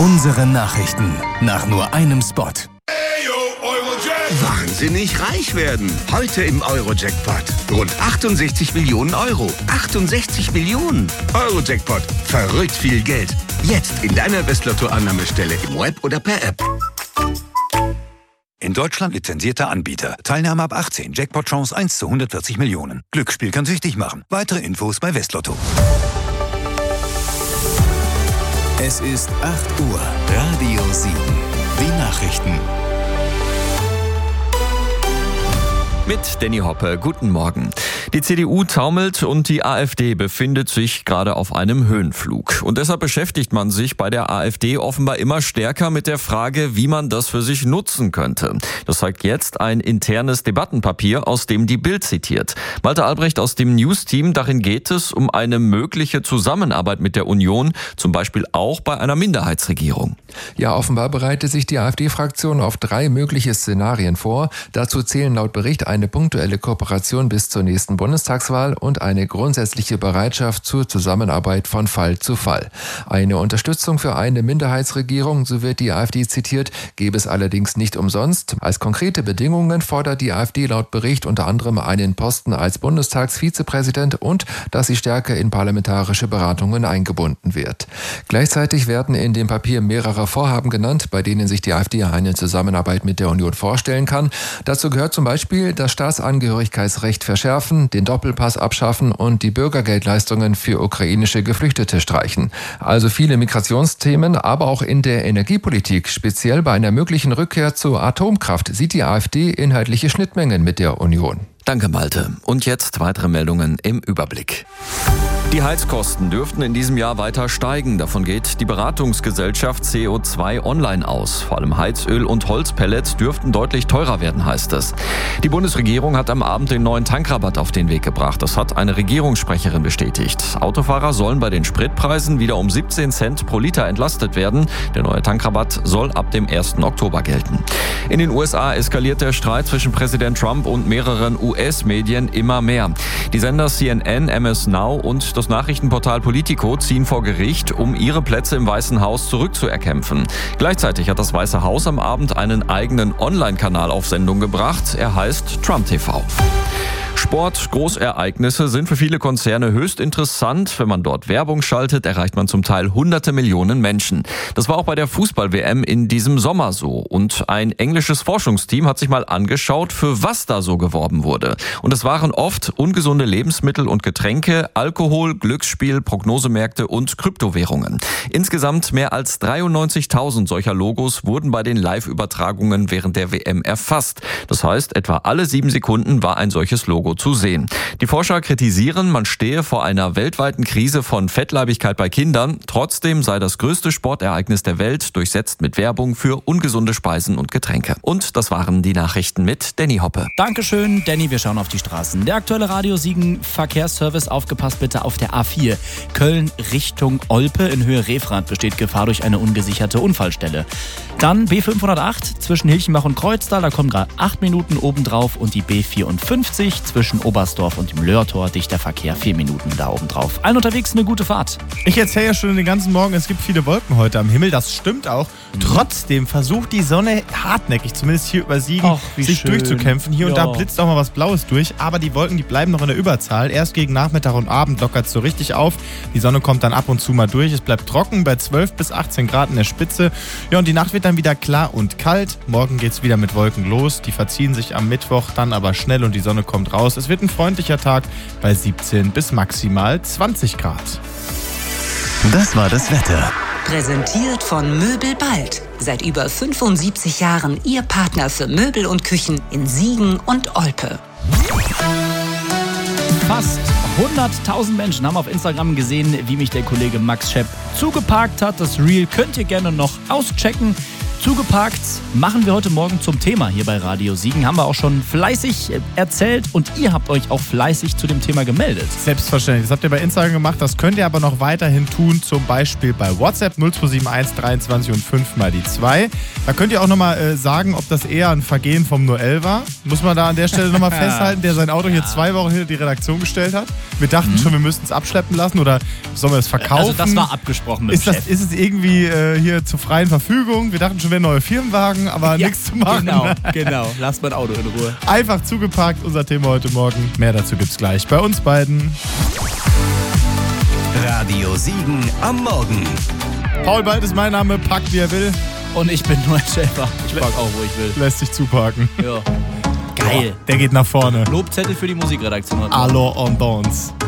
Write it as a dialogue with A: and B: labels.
A: Unsere Nachrichten nach nur einem Spot.
B: Wahnsinnig reich werden. Heute im Euro-Jackpot. Rund 68 Millionen Euro. 68 Millionen. Euro-Jackpot. Verrückt viel Geld. Jetzt in deiner Westlotto-Annahmestelle im Web oder per App.
C: In Deutschland lizenzierter Anbieter. Teilnahme ab 18. Jackpot-Chance 1 zu 140 Millionen. Glücksspiel kann süchtig machen. Weitere Infos bei Westlotto.
A: Es ist 8 Uhr. Radio 7. Die Nachrichten.
D: Mit Danny Hoppe, guten Morgen. Die CDU taumelt und die AfD befindet sich gerade auf einem Höhenflug. Und deshalb beschäftigt man sich bei der AfD offenbar immer stärker mit der Frage, wie man das für sich nutzen könnte. Das zeigt jetzt ein internes Debattenpapier, aus dem die Bild zitiert. Malte Albrecht aus dem News-Team, darin geht es um eine mögliche Zusammenarbeit mit der Union, zum Beispiel auch bei einer Minderheitsregierung.
E: Ja, offenbar bereitet sich die AfD-Fraktion auf 3 mögliche Szenarien vor. Dazu zählen laut Bericht eine punktuelle Kooperation bis zur nächsten Bundestagswahl und eine grundsätzliche Bereitschaft zur Zusammenarbeit von Fall zu Fall. Eine Unterstützung für eine Minderheitsregierung, so wird die AfD zitiert, gäbe es allerdings nicht umsonst. Als konkrete Bedingungen fordert die AfD laut Bericht unter anderem einen Posten als Bundestagsvizepräsident und dass sie stärker in parlamentarische Beratungen eingebunden wird. Gleichzeitig werden in dem Papier mehrere Vorhaben genannt, bei denen sich die AfD eine Zusammenarbeit mit der Union vorstellen kann. Dazu gehört zum Beispiel das Staatsangehörigkeitsrecht verschärfen, den Doppelpass abschaffen und die Bürgergeldleistungen für ukrainische Geflüchtete streichen. Also viele Migrationsthemen, aber auch in der Energiepolitik, speziell bei einer möglichen Rückkehr zur Atomkraft, sieht die AfD inhaltliche Schnittmengen mit der Union.
D: Danke, Malte. Und jetzt weitere Meldungen im Überblick. Die Heizkosten dürften in diesem Jahr weiter steigen. Davon geht die Beratungsgesellschaft CO2 Online aus. Vor allem Heizöl und Holzpellets dürften deutlich teurer werden, heißt es. Die Bundesregierung hat am Abend den neuen Tankrabatt auf den Weg gebracht. Das hat eine Regierungssprecherin bestätigt. Autofahrer sollen bei den Spritpreisen wieder um 17 Cent pro Liter entlastet werden. Der neue Tankrabatt soll ab dem 1. Oktober gelten. In den USA eskaliert der Streit zwischen Präsident Trump und mehreren US-Medien immer mehr. Die Sender CNN, MS Now und das Nachrichtenportal Politico ziehen vor Gericht, um ihre Plätze im Weißen Haus zurückzuerkämpfen. Gleichzeitig hat das Weiße Haus am Abend einen eigenen Online-Kanal auf Sendung gebracht. Er heißt Trump TV. Sport, Großereignisse sind für viele Konzerne höchst interessant. Wenn man dort Werbung schaltet, erreicht man zum Teil hunderte Millionen Menschen. Das war auch bei der Fußball-WM in diesem Sommer so. Und ein englisches Forschungsteam hat sich mal angeschaut, für was da so geworben wurde. Und es waren oft ungesunde Lebensmittel und Getränke, Alkohol, Glücksspiel, Prognosemärkte und Kryptowährungen. Insgesamt mehr als 93.000 solcher Logos wurden bei den Live-Übertragungen während der WM erfasst. Das heißt, etwa alle 7 Sekunden war ein solches Logo zu sehen. Die Forscher kritisieren, man stehe vor einer weltweiten Krise von Fettleibigkeit bei Kindern. Trotzdem sei das größte Sportereignis der Welt durchsetzt mit Werbung für ungesunde Speisen und Getränke. Und das waren die Nachrichten mit Danny Hoppe.
F: Dankeschön, Danny. Wir schauen auf die Straßen. Der aktuelle Radio Siegen Verkehrsservice. Aufgepasst bitte auf der A4. Köln Richtung Olpe in Höhe Refrath besteht Gefahr durch eine ungesicherte Unfallstelle. Dann B508 zwischen Hilchenbach und Kreuztal. Da kommen gerade 8 Minuten obendrauf. Und die B54 zwischen Oberstdorf und dem Löhrtor, dichter Verkehr, 4 Minuten da oben drauf. Allen unterwegs eine gute Fahrt.
G: Ich erzähle ja schon den ganzen Morgen, es gibt viele Wolken heute am Himmel, das stimmt auch. Trotzdem versucht die Sonne hartnäckig, zumindest hier über Siegen, sich schön durchzukämpfen. Hier und da blitzt auch mal was Blaues durch, aber die Wolken, die bleiben noch in der Überzahl. Erst gegen Nachmittag und Abend lockert es so richtig auf. Die Sonne kommt dann ab und zu mal durch. Es bleibt trocken bei 12 bis 18 Grad in der Spitze. Ja, und die Nacht wird dann wieder klar und kalt. Morgen geht es wieder mit Wolken los. Die verziehen sich am Mittwoch dann aber schnell und die Sonne kommt raus. Es wird ein freundlicher Tag bei 17 bis maximal 20 Grad.
A: Das war das Wetter.
H: Präsentiert von Möbel Bald. Seit über 75 Jahren Ihr Partner für Möbel und Küchen in Siegen und Olpe.
F: Fast 100.000 Menschen haben auf Instagram gesehen, wie mich der Kollege Max Schepp zugeparkt hat. Das Reel könnt ihr gerne noch auschecken. Zugeparkt machen wir heute Morgen zum Thema hier bei Radio Siegen. Haben wir auch schon fleißig erzählt und ihr habt euch auch fleißig zu dem Thema gemeldet.
G: Selbstverständlich. Das habt ihr bei Instagram gemacht. Das könnt ihr aber noch weiterhin tun. Zum Beispiel bei WhatsApp 0271 23 und 5 mal die 2. Da könnt ihr auch nochmal sagen, ob das eher ein Vergehen vom Noel war. Muss man da an der Stelle nochmal festhalten, der sein Auto hier 2 Wochen hinter die Redaktion gestellt hat. Wir dachten schon, wir müssten es abschleppen lassen oder sollen wir es verkaufen?
F: Also das war abgesprochen mit dem Chef.
G: Ist es irgendwie hier zur freien Verfügung? Wir dachten schon, wäre ein neuer Firmenwagen, aber nichts zu machen.
F: Genau. Lasst mein Auto in Ruhe.
G: Einfach zugeparkt, unser Thema heute Morgen. Mehr dazu gibt's gleich bei uns beiden.
A: Radio Siegen am Morgen.
G: Paul Bald ist mein Name, packt wie er will.
F: Und ich bin Noel Schäfer. Ich park auch, wo ich will.
G: Lässt sich zuparken.
F: Ja. Geil.
G: Der geht nach vorne.
F: Lobzettel für die Musikredaktion heute.
G: Allo on Dance.